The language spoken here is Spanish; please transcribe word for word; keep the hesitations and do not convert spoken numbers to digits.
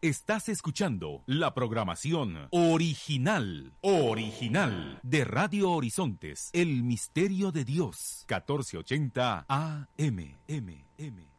Estás escuchando la programación original, original de Radio Horizontes, El Misterio de Dios, catorce ochenta A M, M, M.